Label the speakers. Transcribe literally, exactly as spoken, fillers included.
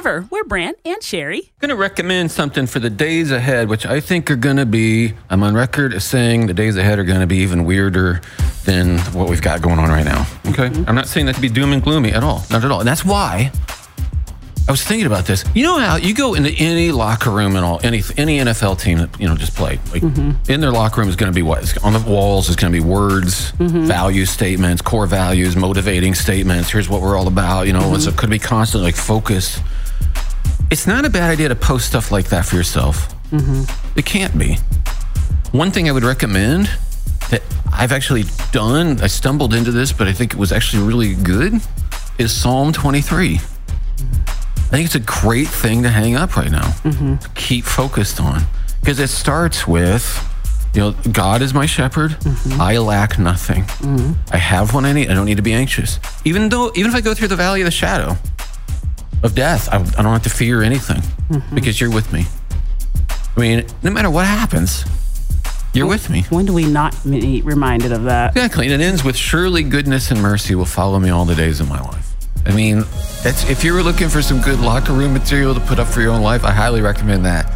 Speaker 1: Trevor, we're Brant and Sherry.
Speaker 2: I'm going to recommend something for the days ahead, which I think are going to be, I'm on record as saying the days ahead are going to be even weirder than what we've got going on right now. Okay? Mm-hmm. I'm not saying that to be doom and gloomy at all. Not at all. And that's why I was thinking about this. You know how you go into any locker room and all, any any N F L team that, you know, just played. Like, mm-hmm. in their locker room is going to be what? It's, on the walls is going to be words, mm-hmm. value statements, core values, motivating statements. Here's what we're all about. You know, mm-hmm. it's going to be constant, like, focus. It's not a bad idea to post stuff like that for yourself. Mm-hmm. It can't be. One thing I would recommend that I've actually done, I stumbled into this, but I think it was actually really good, is Psalm twenty-three. I think it's a great thing to hang up right now. Mm-hmm. To keep focused on. Because it starts with, you know, God is my shepherd. Mm-hmm. I lack nothing. Mm-hmm. I have what I need. I don't need to be anxious. Even though, even if I go through the valley of the shadow of death, I, I don't have to fear anything mm-hmm. because you're with me. I mean, no matter what happens, you're
Speaker 1: when,
Speaker 2: with me.
Speaker 1: When do we not be reminded of that?
Speaker 2: Exactly. And it ends with, surely goodness and mercy will follow me all the days of my life. I mean, that's, if you were looking for some good locker room material to put up for your own life, I highly recommend that.